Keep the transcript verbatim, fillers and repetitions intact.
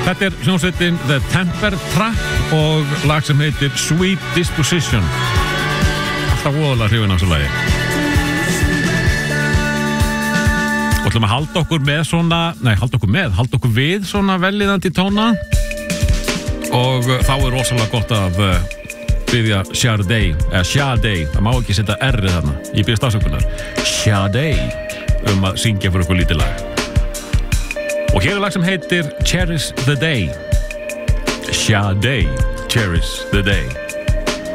Þetta er hljómsveitin The Temper Trap og lag sem heitir Sweet Disposition. Alltaf voðalega hrifinn af þessu lagi. Og ætlum að halda okkur með svona, nei, halda okkur með, halda okkur við svona velliðandi tóna. Og þá er rosalega gott að uh, byggja Sade, eða Sade, það má ekki setja R-ið þarna, ég byrja stafsökunar. Sade, um að syngja fyrir okkur lítið lag. Og hér er lag sem heitir Cherish the Day. Sade, Cherish the Day.